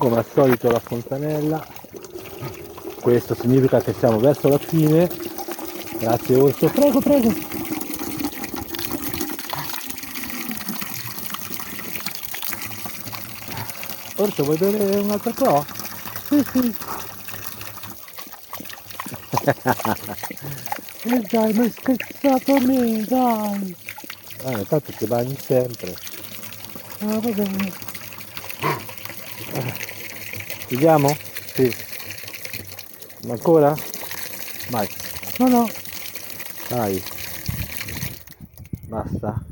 come al solito la fontanella. Questo significa che siamo verso la fine. Grazie orso, prego prego. Orso, vuoi bere un'altra co? Sì sì. Dai, mi hai scherzato a me, dai. Tanto ti bagni sempre. Ah, va bene. Chiudiamo? Sì. Ancora? Vai. No, no. Dai. Basta.